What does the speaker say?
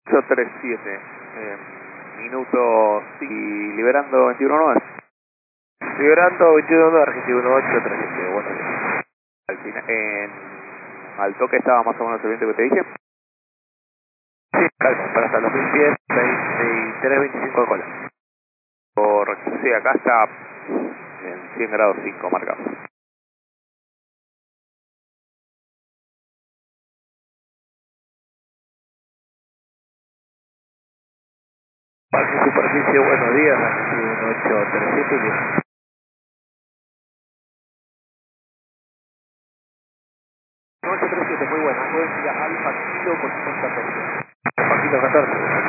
837, minutos y liberando 21.9. Liberando 21.9, Argentina 1837, buenos días. Al final, al toque estaba más o menos el viento que te dije. Sí, calma, para hasta los 1000 pies, 23-25 de cola. Correcto, sí, acá está en 100 grados 5 marcado. Parque superficie, buenos días, Argentina 1837 y 10. 837, muy buena, buen día, Alfa Kilo con 50 pesos. Alfa Kilo 14.